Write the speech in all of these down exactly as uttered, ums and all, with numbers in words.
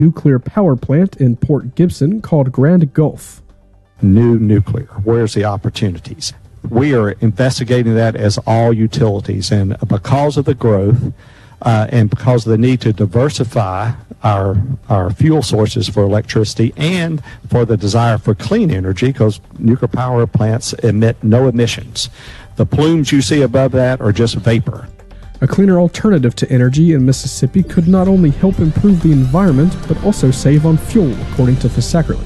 nuclear power plant in Port Gibson called Grand Gulf. New nuclear, where's the opportunities? We are investigating that as all utilities, and because of the growth uh, and because of the need to diversify our our fuel sources for electricity and for the desire for clean energy, because nuclear power plants emit no emissions. The plumes you see above that are just vapor. A cleaner alternative to energy in Mississippi could not only help improve the environment, but also save on fuel, according to Fisackerly.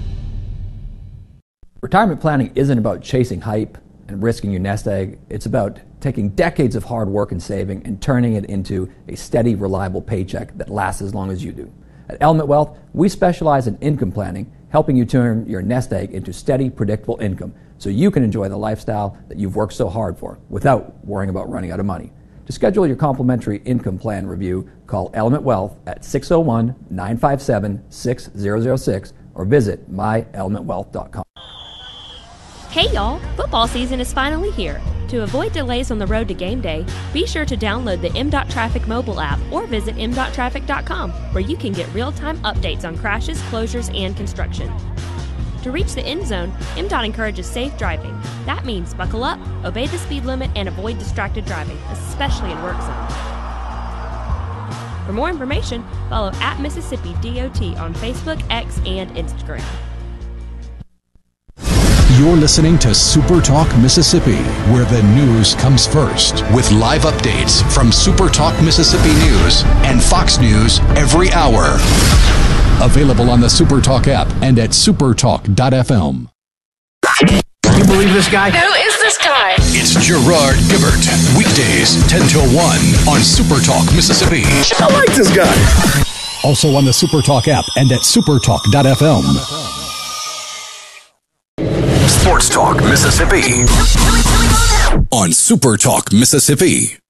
Retirement planning isn't about chasing hype and risking your nest egg. It's about taking decades of hard work and saving and turning it into a steady, reliable paycheck that lasts as long as you do. At Element Wealth, we specialize in income planning, helping you turn your nest egg into steady, predictable income so you can enjoy the lifestyle that you've worked so hard for without worrying about running out of money. To schedule your complimentary income plan review, call Element Wealth at six oh one, nine five seven, six zero zero six or visit my element wealth dot com. Hey y'all, football season is finally here. To avoid delays on the road to game day, be sure to download the M dot Traffic mobile app or visit m dot traffic dot com, where you can get real-time updates on crashes, closures, and construction. To reach the end zone, M DOT encourages safe driving. That means buckle up, obey the speed limit, and avoid distracted driving, especially in work zones. For more information, follow at Mississippi D O T on Facebook, X, and Instagram. You're listening to Super Talk Mississippi, where the news comes first, with live updates from Super Talk Mississippi News and Fox News every hour. Available on the Super Talk app and at supertalk dot f m. Can you believe this guy? Who is this guy? It's Gerard Gibert, weekdays ten till one on Super Talk Mississippi. I like this guy. Also on the Super Talk app and at supertalk dot f m. Sports Talk Mississippi on Super Talk Mississippi.